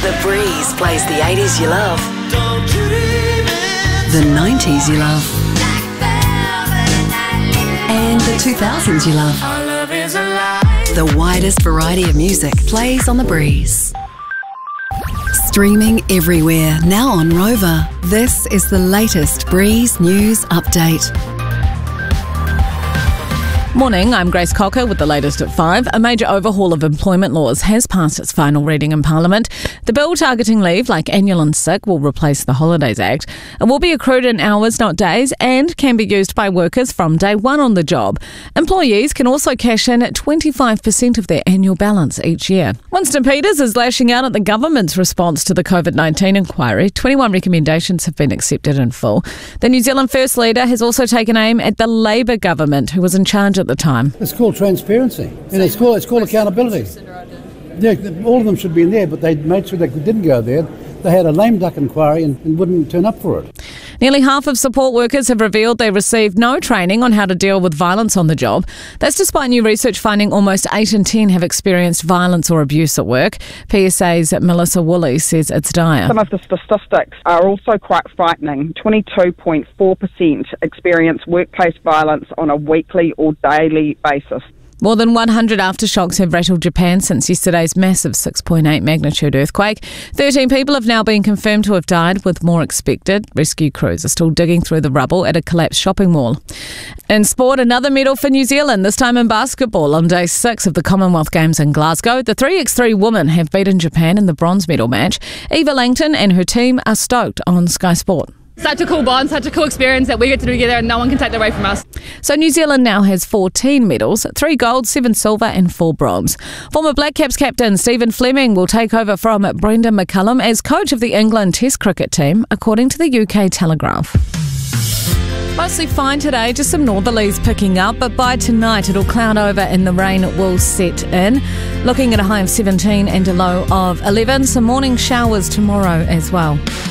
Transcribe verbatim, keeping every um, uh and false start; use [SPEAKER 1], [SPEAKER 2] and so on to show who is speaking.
[SPEAKER 1] The Breeze plays the eighties you love, the nineties you love, and the two thousands you love. The widest variety of music plays on The Breeze. Streaming everywhere, now on Rover. This is the latest Breeze News Update.
[SPEAKER 2] Morning, I'm Grace Cocker with the latest at five. A major overhaul of employment laws has passed its final reading in Parliament. The bill targeting leave, like annual and sick, will replace the Holidays Act. It will be accrued in hours, not days, and can be used by workers from day one on the job. Employees can also cash in at twenty-five percent of their annual balance each year. Winston Peters is lashing out at the government's response to the COVID nineteen inquiry. twenty-one recommendations have been accepted in full. The New Zealand First Leader has also taken aim at the Labour government, who was in charge at the time.
[SPEAKER 3] It's called transparency, and it's called it's called accountability. Yeah, all of them should be in there, but they made sure they didn't go there. They had a lame duck inquiry and, and wouldn't turn up for it.
[SPEAKER 2] Nearly half of support workers have revealed they received no training on how to deal with violence on the job. That's despite new research finding almost eight in ten have experienced violence or abuse at work. P S A's Melissa Woolley says it's dire.
[SPEAKER 4] Some of the statistics are also quite frightening. twenty-two point four percent experience workplace violence on a weekly or daily basis.
[SPEAKER 2] More than one hundred aftershocks have rattled Japan since yesterday's massive six point eight magnitude earthquake. thirteen people have now been confirmed to have died, with more expected. Rescue crews are still digging through the rubble at a collapsed shopping mall. In sport, another medal for New Zealand, this time in basketball. On day six of the Commonwealth Games in Glasgow, the three by three women have beaten Japan in the bronze medal match. Eva Langton and her team are stoked on Sky Sport.
[SPEAKER 5] Such a cool bond, such a cool experience that we get to do together and no one can take that away from us.
[SPEAKER 2] So New Zealand now has fourteen medals, three gold, seven silver and four bronze. Former Black Caps captain Stephen Fleming will take over from Brendan McCullum as coach of the England Test cricket team, according to the U K Telegraph. Mostly fine today, just some northerlies picking up, but by tonight it'll cloud over and the rain will set in. Looking at a high of seventeen and a low of eleven, some morning showers tomorrow as well.